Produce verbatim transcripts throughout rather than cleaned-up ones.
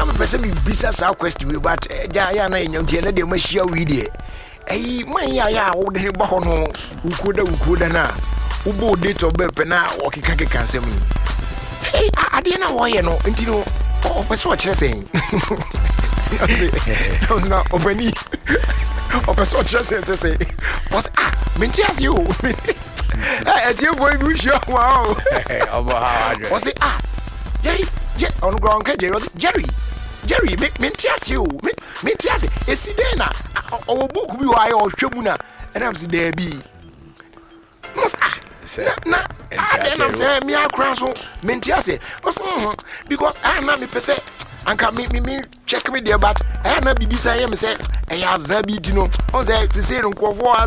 na me pese me bisa sa question we but ja ya na nyam tie na de ma hia wi de ayi man ya ya wo de ba ho no ukuda ukuda na ubo date of birth na o keka keka nsem yi eh ade na wo ye no nti no o pese o kire sen I was not opening o pese o kire sen say say was ah mentias you eh e tie boy bi hia wow obo how was ah Jerry Je on ground ka Jerry was Jerry Jerry me mentias you me mentias e si de na o book bi wa yo hwemu na and am si there bi was ah na and I'm saying me akran so mentias was because I na me pese anka me me check me there but I na bibi say me say e ya zabi di no on say to say nkofo az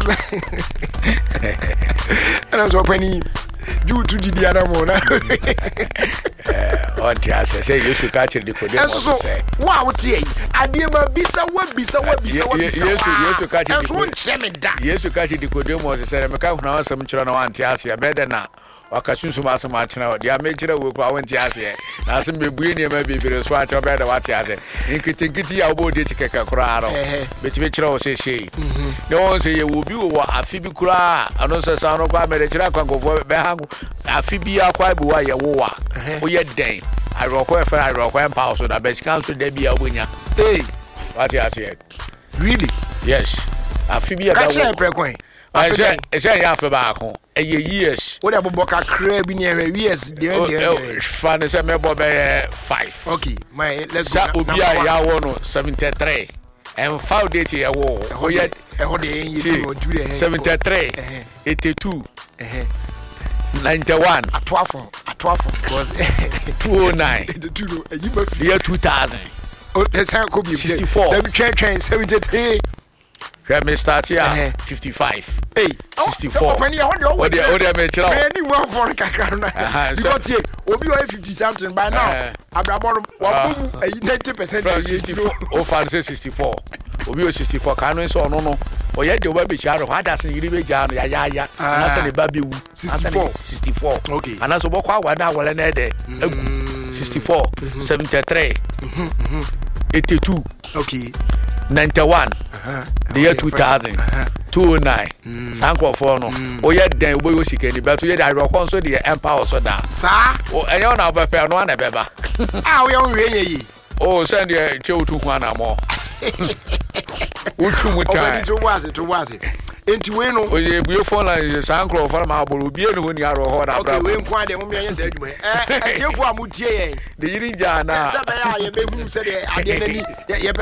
and I'm so penny you to the other one eh on tia say you should catch the code so wa wo tie ade ma bisa wa bisa wa bisa wa bisa yesu yesu catch the code yesu catch the code mo say me ka huna asem kiro na wan tia ase be de na wakasunsu ma asem achina dia me kire we kwa wan tia ase na asem bebue ne ma bibire so acha be de wa tia ase nkitinkiti ya obo de tikeka kura aro beti be kire wo se se ne won se ye wo bi wo afi bi kura ano so sa no kwa me kire kwa ngofo be hangu afi bi akwa bi wa ye wo wa wo ye den I require for I require power so that best count to the be a winner. Hey, what you say? Really? Yes. I feel be a precoin. I say, I say, half a back home. A years. What about Boca crab in your years? Fun is a member by five. Okay, my let's go. Be a yawono seventy three. And found it a war. Oh, yet seventy three, eighty two. ninety-one at twelve at twelve was two oh nine the year two thousand oh let's have could be sixty-four let me check train seventy-three let me start here fifty-five hey sixty-four when you hold your what they what they tell anyone for the because here obi o fifty something by now abrabon wa boom ninety percent from sixty-four oh five say sixty-four obi o sixty-four kanu so no no o ye de oba be charo hada sin yiri be jano ya ya ya na se le ba be wu sixty-four sixty-four okay ana so bokwa awada wala na de sixty-four seventy-three eighty-two okay ninety-one the year two thousand two oh nine sanko for no o ye den obo yo sika ni but o ye da rokon so the empire so da sa o enyo na ba pe no na be ba ah o ye on re yi o send the chewu ku na mo utu mutai to was to was enti we no oye bue phone line sankro for ma aboro bie no ni aro ho da bra okay we nkwa de mo me yen sa adwuma eh atiefo amutie yen de yiri ja na se be ya ye be hu se de ade nani ye